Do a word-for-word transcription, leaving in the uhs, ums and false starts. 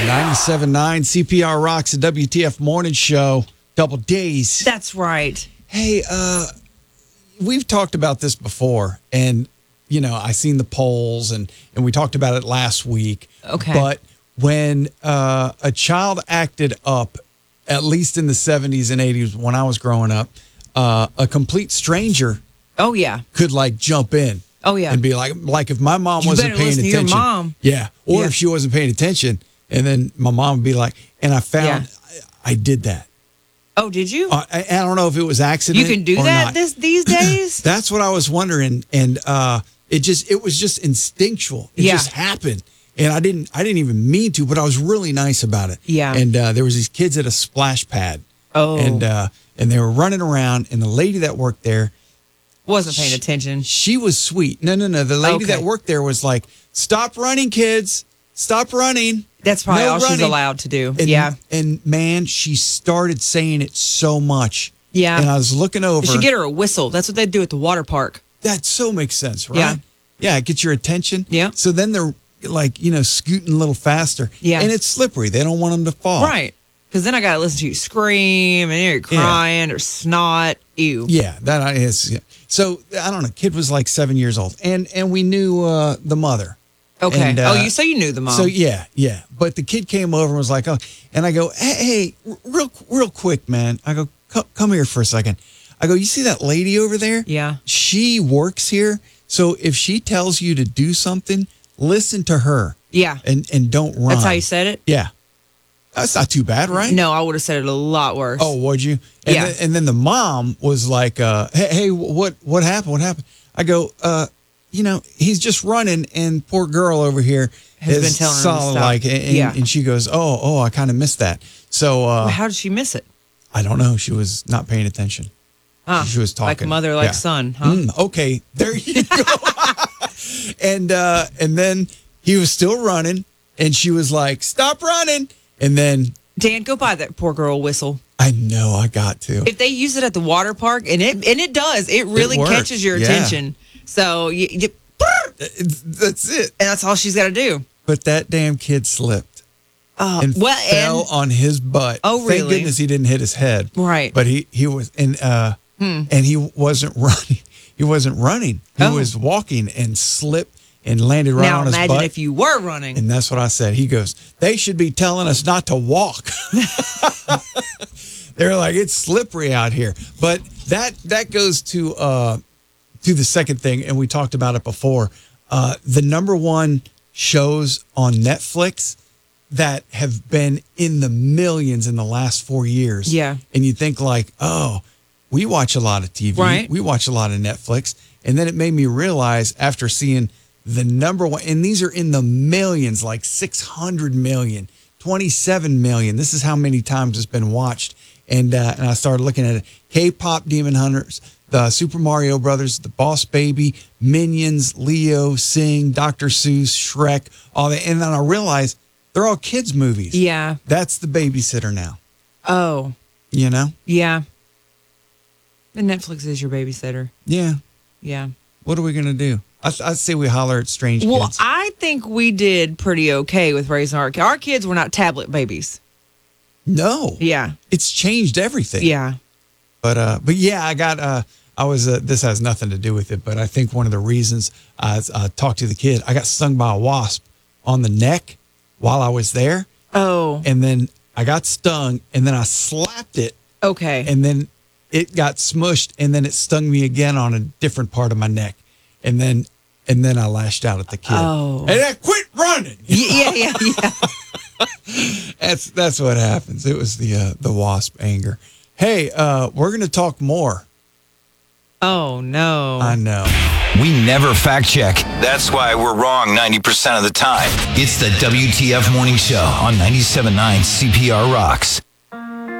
ninety-seven point nine C P R Rocks, a W T F morning show. Double days. That's right. Hey, uh, we've talked about this before, and, you know, I seen the polls, and, and we talked about it last week. Okay. But when uh, a child acted up, at least in the seventies and eighties when I was growing up, uh, a complete stranger Oh, yeah. could, like, jump in. Oh, yeah. And be like, like if my mom You wasn't better paying listen to attention. your mom. Yeah. Or Yeah. if she wasn't paying attention, and then my mom would be like, and I found Yeah. I, I did that. Oh, did you? Uh, I, I don't know if it was accident. You can do or that not. this these days? That's what I was wondering, and uh, it just it was just instinctual. It Yeah. just happened, and I didn't I didn't even mean to, but I was really nice about it. Yeah. And uh, there was these kids at a splash pad. Oh. And uh, and they were running around, and the lady that worked there, Wasn't paying attention. she was sweet. No, no, no. The lady Okay. that worked there was like, "Stop running, kids! Stop running!" That's probably No all she's running. allowed to do. And, yeah. And man, she started saying it so much. Yeah. And I was looking over. You should get her a whistle. That's what they do at the water park. That so makes sense, right? Yeah. Yeah, it gets your attention. Yeah. So then they're like, you know, scooting a little faster. Yeah. And it's slippery. They don't want them to fall. Right. Because then I got to listen to you scream and you're crying or snot. Ew. Yeah, that is. Yeah. So I don't know. Kid was like seven years old, and and we knew uh, the mother. Okay. And, uh, oh, you so you knew the mom. So yeah, yeah. But the kid came over and was like, "Oh," and I go, "Hey, hey, r- real, real quick, man." I go, "Co- "Come here for a second." I go, "You see that lady over there? Yeah. She works here. So if she tells you to do something, listen to her. Yeah. And and don't run." That's how you said it? Yeah. That's not too bad, right? No, I would have said it a lot worse. Oh, would you? And Yeah. Then, and then the mom was like, uh, "Hey, hey, what what happened? What happened?" I go, uh, "You know, he's just running, and poor girl over here Has is been telling him to solid stop." like." And, Yeah. and she goes, "Oh, oh, I kind of missed that." So uh, Well, how did she miss it? I don't know. She was not paying attention. Huh. She was talking Like mother, like Yeah. son, huh? Mm, okay, there you go. and uh, and then he was still running, and she was like, "Stop running!" And then Dan, go buy that poor girl whistle. I know I got to. If they use it at the water park, and it and it does, it really works. catches your Yeah. attention. So you, you It's- that's it. and that's all she's got to do. But that damn kid slipped Oh, and well, fell and on his butt. Oh, Thank really? goodness he didn't hit his head. Right. But he he was and uh and he wasn't running. He wasn't running. He Oh. was walking and slipped and landed right now on his imagine butt. if you were running. And that's what I said. He goes, "They should be telling us not to walk." They're like, "It's slippery out here." But that that goes to uh, to the second thing, and we talked about it before. Uh, the number one shows on Netflix that have been in the millions in the last four years. Yeah. And you think like, oh, we watch a lot of T V. Right. We watch a lot of Netflix. And then it made me realize after seeing the number one, and these are in the millions, like six hundred million, twenty-seven million. This is how many times it's been watched. And uh, and I started looking at it. K-pop Demon Hunters, the Super Mario Brothers, the Boss Baby, Minions, Leo, Sing, Doctor Seuss, Shrek, all that. And then I realized they're all kids' movies. Yeah. That's the babysitter now, Oh, you know? yeah. And Netflix is your babysitter. Yeah. Yeah. What are we going to do? I, I say we holler at strange Well, kids. I think we did pretty okay with raising our our kids. Were not tablet babies. No. Yeah. It's changed everything. Yeah. But uh, but yeah, I got uh, I was uh, this has nothing to do with it, but I think one of the reasons I uh, talked to the kid, I got stung by a wasp on the neck while I was there, Oh. and then I got stung, and then I slapped it, Okay. and then it got smushed, and then it stung me again on a different part of my neck, and then and then I lashed out at the kid. Oh. And I quit running. yeah, yeah, yeah. That's that's what happens. It was the uh, the wasp anger. Hey, uh, we're gonna talk more. Oh no. I know. We never fact check. That's why we're wrong ninety percent of the time. It's the W T F Morning Show on ninety-seven point nine C P R Rocks.